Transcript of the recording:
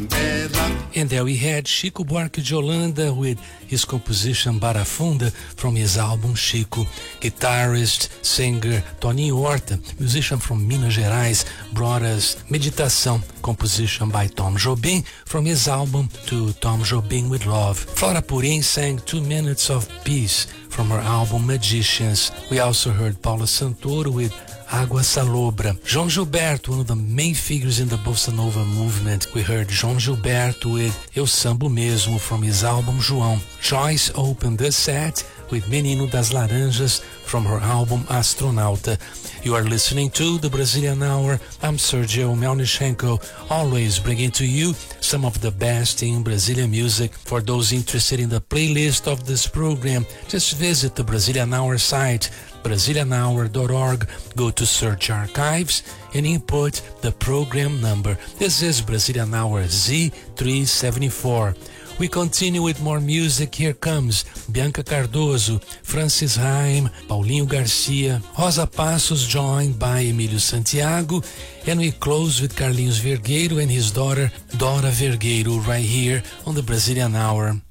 And there we had Chico Buarque de Holanda with his composition Barafunda from his album Chico. Guitarist, singer Toninho Horta, musician from Minas Gerais, brought us Meditação, composition by Tom Jobim from his album To Tom Jobim with Love. Flora Purim sang 2 Minutes of Peace from her album Magicians. We also heard Paula Santoro with Água Salobra. João Gilberto, one of the main figures in the Bossa Nova movement. We heard João Gilberto with Eu Sambo Mesmo from his album João. Joyce opened the set with Menino das Laranjas from her album Astronauta. You are listening to the Brazilian Hour. I'm Sergio Melnichenko, always bringing to you some of the best in Brazilian music. For those interested in the playlist of this program, just visit the Brazilian Hour site, BrazilianHour.org. Go to Search Archives and input the program number. This is Brazilian Hour Z374. We continue with more music. Here comes Bianca Cardoso, Francis Haim, Paulinho Garcia, Rosa Passos, joined by Emílio Santiago, and we close with Carlinhos Vergueiro and his daughter Dora Vergueiro right here on the Brazilian Hour.